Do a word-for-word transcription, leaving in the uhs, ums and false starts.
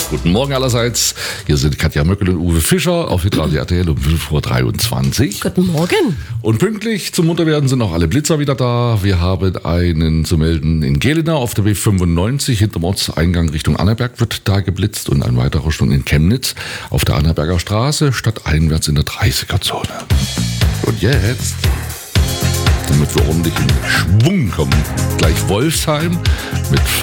Guten Morgen allerseits. Hier sind Katja Möckel und Uwe Fischer auf Hitradio R T L um fünf Uhr dreiundzwanzig. Guten Morgen. Und pünktlich zum Munterwerden sind auch alle Blitzer wieder da. Wir haben einen zu melden in Gelenau auf der B fünfundneunzig. Hinterm Ortseingang Richtung Annaberg wird da geblitzt und ein weiterer Stunde in Chemnitz auf der Annaberger Straße, stadteinwärts in der dreißiger-Zone. Und jetzt, damit wir ordentlich in Schwung kommen, gleich Wolfsheim mit